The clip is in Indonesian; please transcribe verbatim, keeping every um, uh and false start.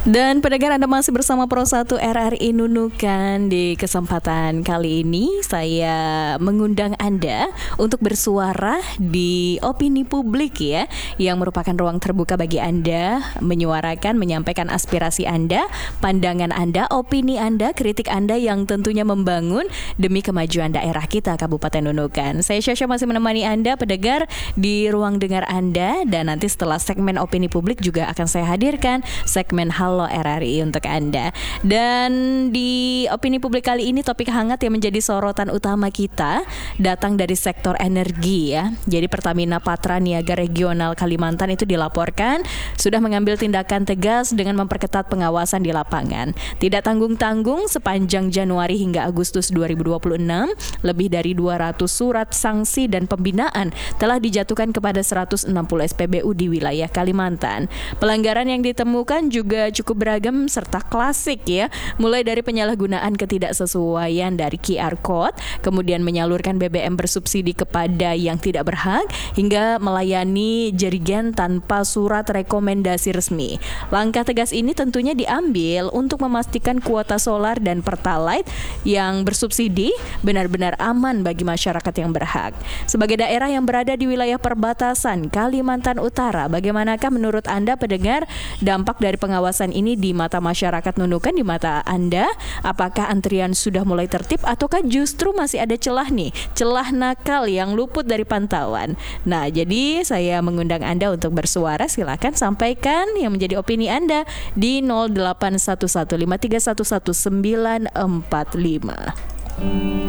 Dan pendengar, Anda masih bersama Pro satu R R I Nunukan. Di kesempatan kali ini saya mengundang Anda untuk bersuara di opini publik ya, yang merupakan ruang terbuka bagi Anda menyuarakan, menyampaikan aspirasi Anda, pandangan Anda, opini Anda, kritik Anda yang tentunya membangun demi kemajuan daerah kita Kabupaten Nunukan. Saya Syasha masih menemani Anda pendengar di ruang dengar Anda, dan nanti setelah segmen opini publik juga akan saya hadirkan segmen Halo R R I untuk Anda. Dan di opini publik kali ini topik hangat yang menjadi sorotan utama kita datang dari sektor energi ya. Jadi Pertamina Patra Niaga Regional Kalimantan itu dilaporkan sudah mengambil tindakan tegas dengan memperketat pengawasan di lapangan. Tidak tanggung-tanggung, sepanjang Januari hingga Agustus dua ribu dua puluh enam, lebih dari dua ratus surat sanksi dan pembinaan telah dijatuhkan kepada seratus enam puluh S P B U di wilayah Kalimantan. Pelanggaran yang ditemukan juga cukup beragam serta klasik ya, mulai dari penyalahgunaan ketidaksesuaian dari Q R code, kemudian menyalurkan B B M bersubsidi kepada yang tidak berhak, hingga melayani jerigen tanpa surat rekomendasi resmi. Langkah tegas ini tentunya diambil untuk memastikan kuota solar dan pertalite yang bersubsidi benar-benar aman bagi masyarakat yang berhak. Sebagai daerah yang berada di wilayah perbatasan Kalimantan Utara, bagaimanakah menurut Anda pendengar dampak dari pengawasan ini di mata masyarakat Nunukan, di mata Anda? Apakah antrian sudah mulai tertib ataukah justru masih ada celah nih, celah nakal yang luput dari pantauan? Nah, jadi saya mengundang Anda untuk bersuara. Silakan sampaikan yang menjadi opini Anda di nol delapan satu satu lima tiga satu satu sembilan empat lima.